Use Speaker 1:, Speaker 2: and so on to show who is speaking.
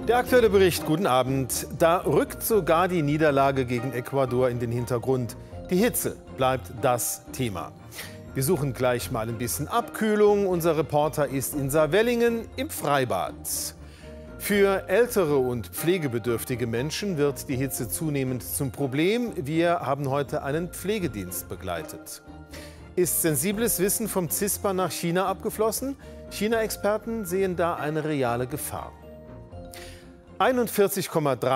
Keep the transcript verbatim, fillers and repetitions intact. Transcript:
Speaker 1: Der aktuelle Bericht, guten Abend. Da rückt sogar die Niederlage gegen Ecuador in den Hintergrund. Die Hitze bleibt das Thema. Wir suchen gleich mal ein bisschen Abkühlung. Unser Reporter ist in Saarwellingen im Freibad. Für ältere und pflegebedürftige Menschen wird die Hitze zunehmend zum Problem. Wir haben heute einen Pflegedienst begleitet. Ist sensibles Wissen vom CISPA nach China abgeflossen? China-Experten sehen da eine reale Gefahr. einundvierzig Komma drei